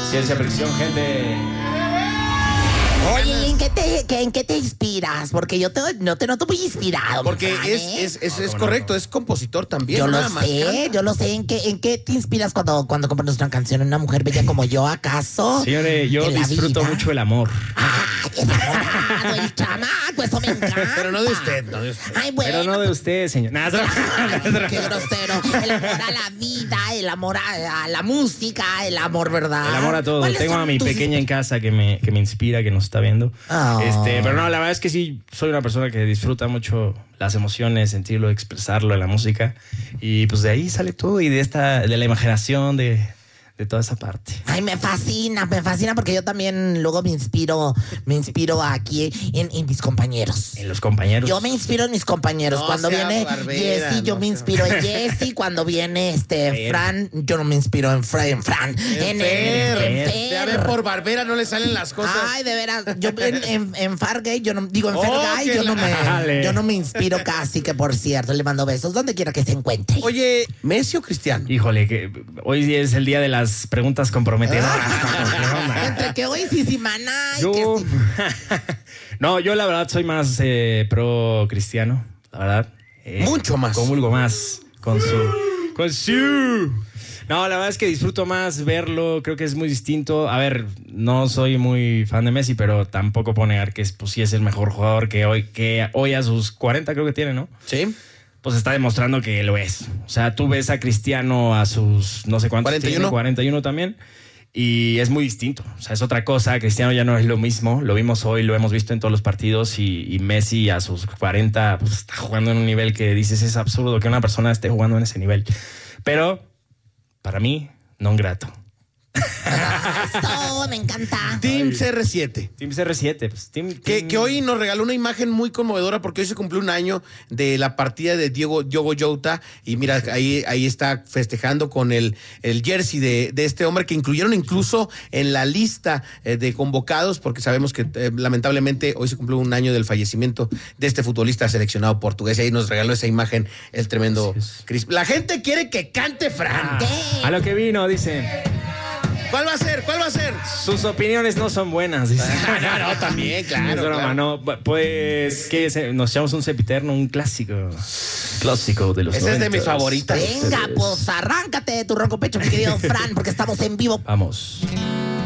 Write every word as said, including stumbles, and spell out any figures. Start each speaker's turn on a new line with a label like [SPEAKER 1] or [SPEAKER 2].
[SPEAKER 1] Ciencia fricción, gente.
[SPEAKER 2] Oye, ¿en qué, te, que, ¿en qué te inspiras? Porque yo te, no te noto muy inspirado.
[SPEAKER 3] Porque
[SPEAKER 2] Fran,
[SPEAKER 3] es,
[SPEAKER 2] ¿eh?
[SPEAKER 3] es, es,
[SPEAKER 1] No,
[SPEAKER 3] es
[SPEAKER 1] no,
[SPEAKER 3] correcto,
[SPEAKER 1] no.
[SPEAKER 3] es compositor también.
[SPEAKER 2] Yo
[SPEAKER 3] no
[SPEAKER 2] lo
[SPEAKER 3] nada más
[SPEAKER 2] sé,
[SPEAKER 3] canta.
[SPEAKER 2] yo lo sé. ¿En qué, ¿En qué te inspiras cuando, cuando compones una canción? ¿Una mujer bella como yo, acaso?
[SPEAKER 1] Señores, yo
[SPEAKER 2] En la
[SPEAKER 1] disfruto
[SPEAKER 2] vida.
[SPEAKER 1] mucho el amor.
[SPEAKER 2] ¡Ay, enamorado, el chamaco! Eso me encanta.
[SPEAKER 3] Pero no de usted, no de usted.
[SPEAKER 2] Ay, bueno.
[SPEAKER 1] Pero no de usted, señor. Nada,
[SPEAKER 2] Ay, qué grosero. El amor a la vida, el amor a, a la música, el amor, ¿verdad?
[SPEAKER 1] el amor a todo.
[SPEAKER 2] ¿Cuáles
[SPEAKER 1] Tengo
[SPEAKER 2] son
[SPEAKER 1] a mi
[SPEAKER 2] tus-
[SPEAKER 1] pequeña en casa que me, que me inspira, que nos está viendo.
[SPEAKER 2] Oh.
[SPEAKER 1] Este, pero no, la verdad es que sí, soy una persona que disfruta mucho las emociones, sentirlo, expresarlo en la música. Y pues de ahí sale todo y de esta, de la imaginación, de, de toda esa parte.
[SPEAKER 2] Ay, me fascina, me fascina porque yo también luego me inspiro, me inspiro aquí en, en mis compañeros.
[SPEAKER 1] En los compañeros.
[SPEAKER 2] Yo me inspiro en mis compañeros.
[SPEAKER 3] No
[SPEAKER 2] cuando
[SPEAKER 3] sea
[SPEAKER 2] viene
[SPEAKER 3] barbera,
[SPEAKER 2] Jessy, yo
[SPEAKER 3] no
[SPEAKER 2] me
[SPEAKER 3] sea-
[SPEAKER 2] inspiro en Jessy. Cuando viene este
[SPEAKER 1] Fer.
[SPEAKER 2] Fran, yo no me inspiro en Fran. En, Fran, en,
[SPEAKER 3] Fer,
[SPEAKER 2] en- en
[SPEAKER 1] Fer.
[SPEAKER 3] Ya
[SPEAKER 2] Fer.
[SPEAKER 3] ve, por barbera no le salen las cosas.
[SPEAKER 2] Ay, de veras, yo en, en, en Fargate, yo no digo en
[SPEAKER 3] Oh,
[SPEAKER 2] Fergay,
[SPEAKER 3] que
[SPEAKER 2] yo no
[SPEAKER 3] la-
[SPEAKER 2] me,
[SPEAKER 1] Dale.
[SPEAKER 2] yo no me inspiro casi, que por cierto, le mando besos donde quiera que se encuentre.
[SPEAKER 3] Oye, ¿Messi o Cristiano?
[SPEAKER 1] Híjole, que hoy es el día de las preguntas comprometedoras.
[SPEAKER 2] Entre que hoy sí, sí, maná, y
[SPEAKER 1] Yo...
[SPEAKER 2] que sí.
[SPEAKER 1] No, yo la verdad soy más eh, pro cristiano, la verdad. Eh,
[SPEAKER 3] Mucho más.
[SPEAKER 1] Comulgo más con su... Con su... No, la verdad es que disfruto más verlo, creo que es muy distinto. A ver, no soy muy fan de Messi, pero tampoco puedo negar que es, pues, sí es el mejor jugador que hoy, que hoy a sus cuarenta creo que tiene, ¿no?
[SPEAKER 3] Sí.
[SPEAKER 1] Pues está demostrando que lo es. O sea, tú ves a Cristiano a sus no sé cuántos
[SPEAKER 3] cuarenta y uno.
[SPEAKER 1] tiene, cuarenta y uno también, y es muy distinto. O sea, es otra cosa. Cristiano ya no es lo mismo. Lo vimos hoy, lo hemos visto en todos los partidos, y, y Messi a sus cuarenta pues, está jugando en un nivel que dices es absurdo que una persona esté jugando en ese nivel. Pero para mí, non grato.
[SPEAKER 2] Eso, me encanta.
[SPEAKER 3] Team C R siete.
[SPEAKER 1] Team C R siete. Pues, team,
[SPEAKER 3] Que,
[SPEAKER 1] team-
[SPEAKER 3] que hoy nos regaló una imagen muy conmovedora porque hoy se cumplió un año de la partida de Diego Diogo Jota y mira, ahí, ahí está festejando con el, el jersey de, de este hombre que incluyeron incluso en la lista eh, de convocados porque sabemos que eh, lamentablemente hoy se cumplió un año del fallecimiento de este futbolista seleccionado portugués y ahí nos regaló esa imagen el tremendo
[SPEAKER 1] Así es.
[SPEAKER 3] Cris. La gente quiere que cante Fran.
[SPEAKER 1] Ah, a lo que vino, dicen.
[SPEAKER 3] ¿Cuál va a ser? ¿Cuál va a ser?
[SPEAKER 1] Sus opiniones no son buenas, dicen.
[SPEAKER 3] no, no, también, claro,
[SPEAKER 1] Es broma,
[SPEAKER 3] claro.
[SPEAKER 1] no. Pues, ¿qué es? Nos echamos un sempiterno, un clásico. Clásico de los
[SPEAKER 3] Ese es de mis
[SPEAKER 1] noventas.
[SPEAKER 3] favoritas.
[SPEAKER 2] Venga, pues arráncate de tu ronco pecho, mi querido Fran, porque estamos en vivo.
[SPEAKER 1] Vamos.